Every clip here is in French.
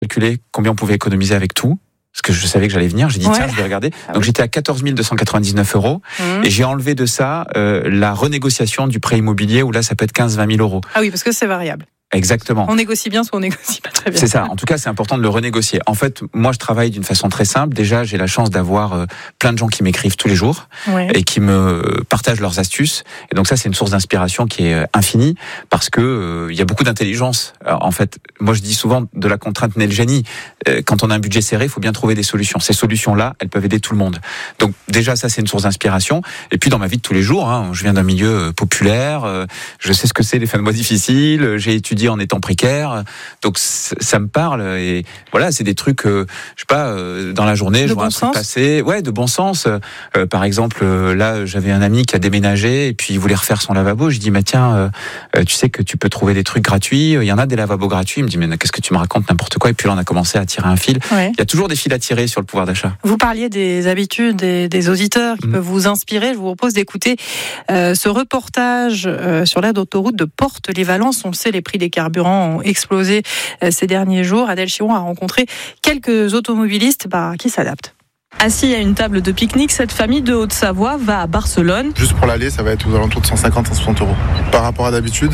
calculé combien on pouvait économiser avec tout. Parce que je savais que j'allais venir, j'ai dit tiens, je vais regarder. Donc j'étais à 14 299 €, et j'ai enlevé de ça la renégociation du prêt immobilier, où là ça peut être 15-20 000 €. Ah oui, parce que c'est variable. Exactement. On négocie bien, soit on négocie pas très bien. C'est ça. En tout cas, c'est important de le renégocier. En fait, moi, je travaille d'une façon très simple. Déjà, j'ai la chance d'avoir plein de gens qui m'écrivent tous les jours et qui me partagent leurs astuces. Et donc ça, c'est une source d'inspiration qui est infinie, parce que il y a beaucoup d'intelligence. Alors, en fait, moi, je dis souvent, de la contrainte naît le génie. Quand on a un budget serré, il faut bien trouver des solutions. Ces solutions-là, elles peuvent aider tout le monde. Donc déjà, ça, c'est une source d'inspiration. Et puis, dans ma vie de tous les jours, je viens d'un milieu populaire. Je sais ce que c'est les fins de mois difficiles. J'ai étudié en étant précaire, donc ça me parle, et voilà, c'est des trucs, je sais pas, dans la journée, je vois un truc passer, de bon sens. Par exemple, là, j'avais un ami qui a déménagé et puis il voulait refaire son lavabo. Je dis, mais tiens, tu sais que tu peux trouver des trucs gratuits. Il y en a des lavabos gratuits. Il me dit, mais qu'est-ce que tu me racontes, n'importe quoi. Et puis là, on a commencé à tirer un fil. Il y a toujours des fils à tirer sur le pouvoir d'achat. Vous parliez des habitudes des auditeurs qui peuvent vous inspirer. Je vous propose d'écouter ce reportage sur l'aire d'autoroute de Portes-les-Valences. On le sait, les prix des carburants ont explosé ces derniers jours. Adèle Chiron a rencontré quelques automobilistes qui s'adaptent. Assis à une table de pique-nique, cette famille de Haute-Savoie va à Barcelone. Juste pour l'aller, ça va être aux alentours de 150-160 €. Par rapport à d'habitude,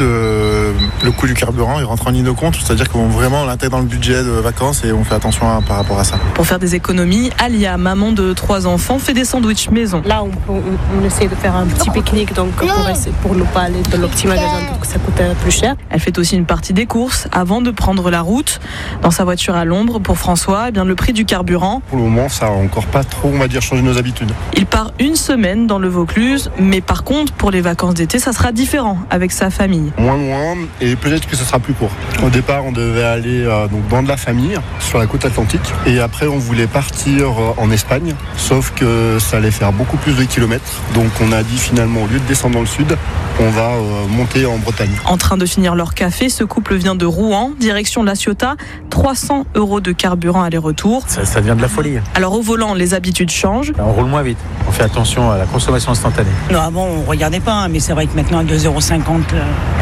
le coût du carburant, il rentre en ligne de compte, c'est-à-dire qu'on vraiment l'intègre dans le budget de vacances et on fait attention par rapport à ça. Pour faire des économies, Alia, maman de 3 enfants, fait des sandwichs maison. Là, on essaie de faire un petit pique-nique donc pour ne pas aller dans le petit magasin, donc ça coûte plus cher. Elle fait aussi une partie des courses avant de prendre la route. Dans sa voiture à l'ombre, pour François, le prix du carburant. Pour le moment, ça a encore pas trop, on va dire, changé nos habitudes. Il part une semaine dans le Vaucluse, mais par contre, pour les vacances d'été, ça sera différent avec sa famille. Moins loin, et peut-être que ce sera plus court. Au départ, on devait aller donc dans de la famille, sur la côte atlantique, et après, on voulait partir en Espagne, sauf que ça allait faire beaucoup plus de kilomètres. Donc, on a dit finalement, au lieu de descendre dans le sud, on va monter en Bretagne. En train de finir leur café, ce couple vient de Rouen, direction La Ciotat, 300 € de carburant aller-retour. Ça devient de la folie. Alors au volant, les habitudes changent. On roule moins vite, on fait attention à la consommation instantanée. Non, avant on regardait pas, mais c'est vrai que maintenant à 2,50 €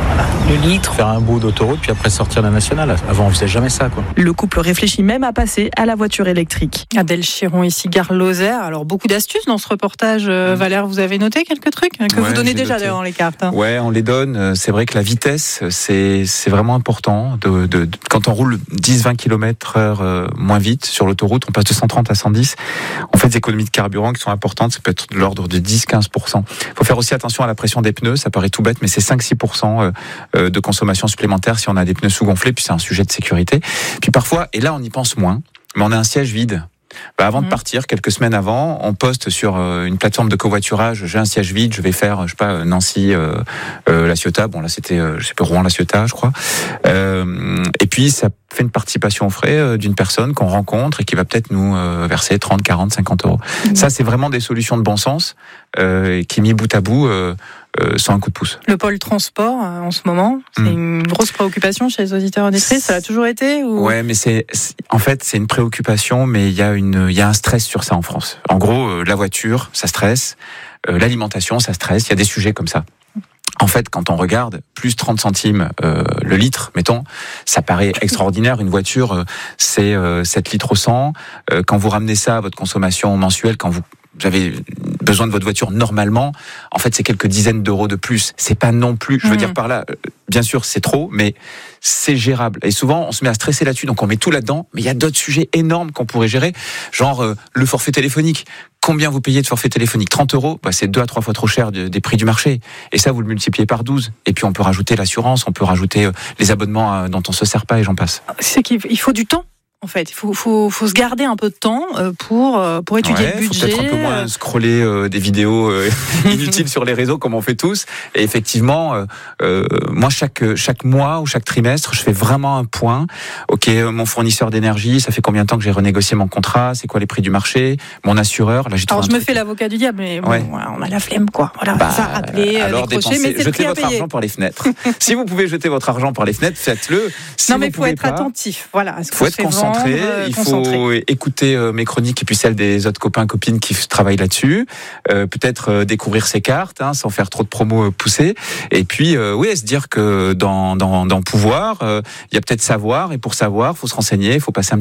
le litre. Faire un bout d'autoroute puis après sortir la nationale. Avant on faisait jamais ça, quoi. Le couple réfléchit même à passer à la voiture électrique. Adèle Chiron ici, Gare Lozère. Alors beaucoup d'astuces dans ce reportage. Valère, vous avez noté quelques trucs que vous donnez déjà d'ailleurs dans les cartes. Ouais, on les donne. C'est vrai que la vitesse, c'est vraiment important. Quand on roule 10-20 km/h moins vite sur l'autoroute, on passe de 130 à 110. On fait des économies de carburant qui sont importantes. Ça peut être de l'ordre de 10-15%. Il faut faire aussi attention à la pression des pneus. Ça paraît tout bête, mais c'est 5-6% de consommation supplémentaire si on a des pneus sous-gonflés. Puis c'est un sujet de sécurité. Puis parfois, et là on y pense moins, mais on a un siège vide. Avant de partir, quelques semaines avant, on poste sur une plateforme de covoiturage, j'ai un siège vide, je vais faire, je sais pas, Nancy, La Ciotat. Bon là c'était, je sais pas, Rouen, La Ciotat, je crois. Et puis ça fait une participation aux frais d'une personne qu'on rencontre et qui va peut-être nous verser 30, 40, 50 €. Ça c'est vraiment des solutions de bon sens qui mis bout à bout sans un coup de pouce. Le pôle transport en ce moment, c'est une grosse préoccupation chez les auditeurs auditrices. Ça a toujours été ou... Ouais, mais en fait c'est une préoccupation, mais il y a un stress sur ça en France. En gros, la voiture, ça stresse, l'alimentation, ça stresse. Il y a des sujets comme ça. En fait, quand on regarde, plus 30 centimes le litre, mettons, ça paraît extraordinaire. Une voiture, c'est 7 litres au 100. Quand vous ramenez ça à votre consommation mensuelle, quand vous avez besoin de votre voiture normalement, en fait, c'est quelques dizaines d'euros de plus. C'est pas non plus, je veux dire par là, bien sûr, c'est trop, mais c'est gérable. Et souvent, on se met à stresser là-dessus, donc on met tout là-dedans, mais il y a d'autres sujets énormes qu'on pourrait gérer, genre le forfait téléphonique. Combien vous payez de forfait téléphonique ? 30 €, c'est 2 à 3 fois trop cher des prix du marché. Et ça, vous le multipliez par 12. Et puis, on peut rajouter l'assurance, on peut rajouter les abonnements dont on se sert pas, et j'en passe. C'est qu'il faut du temps. En fait, il faut se garder un peu de temps pour étudier le budget. Faut peut-être un peu moins scroller des vidéos inutiles sur les réseaux comme on fait tous. Et effectivement, moi chaque mois ou chaque trimestre, je fais vraiment un point. Ok, mon fournisseur d'énergie, ça fait combien de temps que j'ai renégocié mon contrat ? C'est quoi les prix du marché ? Mon assureur, là j'ai trouvé. Alors je me fais l'avocat du diable, mais bon, on a la flemme quoi. Voilà, ça a rappelé, alors décrocher, mais c'est jetez votre argent par les fenêtres. Si vous pouvez jeter votre argent par les fenêtres, faites-le. Si non mais il faut être attentif. Voilà. Il faut être concentré. Il faut écouter mes chroniques et puis celles des autres copains, copines qui travaillent là-dessus. Peut-être découvrir ses cartes, sans faire trop de promos poussées. Et puis, se dire que dans pouvoir, il y a peut-être savoir. Et pour savoir, il faut se renseigner, il faut passer un